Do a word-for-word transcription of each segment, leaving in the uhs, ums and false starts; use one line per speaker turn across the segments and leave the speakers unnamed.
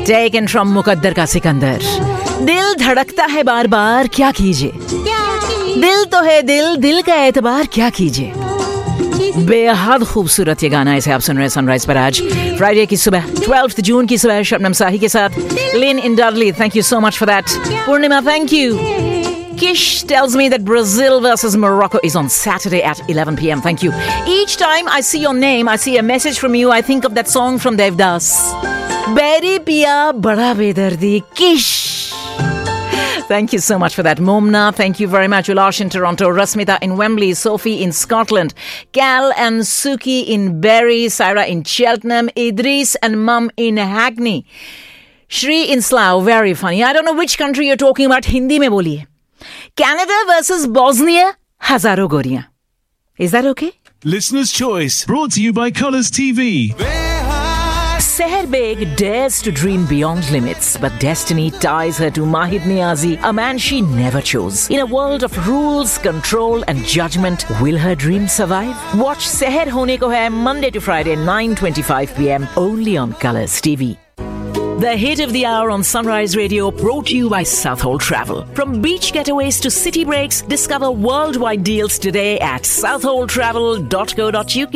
Taken from मुकद्दर का सिकंदर. दिल धड़कता है बार बार, क्या कीजिए. दिल तो है दिल, दिल का एतबार क्या कीजिए. बेहद खूबसूरत ये गाना इसे आप सुन रहे हैं सनराइज पर आज फ्राइडे की सुबह ट्वेल्थ जून की सुबह शबनम साही के साथ. लिन इन Dudley, thank you so much for that. Purnima, thank you. Kish tells me that Brazil versus Morocco is on Saturday at eleven p.m. Thank you. Each time I see your name, I see a message from you, I think of that song from Devdas. Beri Pia Bada Bedardi Kish. Thank you so much for that. Momna, thank you very much. Ulash in Toronto, Rasmita in Wembley, Sophie in Scotland, Cal and Suki in Barrie, Syra in Cheltenham, Idris and Mum in Hackney. Shri in Slough, very funny. I don't know which country you're talking about. Hindi mein boliye. Canada versus Bosnia, Hazaro Goriyan. Is that okay?
Listener's Choice, brought to you by Colours T V.
Seher Beg dares to dream beyond limits, but destiny ties her to Mahid Niazi, a man she never chose. In a world of rules, control and judgment, will her dream survive? Watch Seher Hone Ko Hai Monday to Friday, nine twenty-five p.m. only on Colours T V. The hit of the hour on Sunrise Radio, brought to you by Southall Travel. From beach getaways to city breaks, discover worldwide deals today at southall travel dot co dot uk.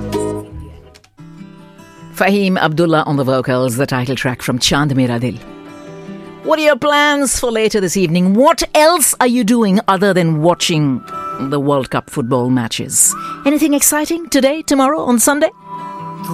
Fahim Abdullah on the vocals, the title track from Chand Mera Dil. What are your plans for later this evening? What else are you doing other than watching the World Cup football matches? Anything exciting today, tomorrow, on Sunday?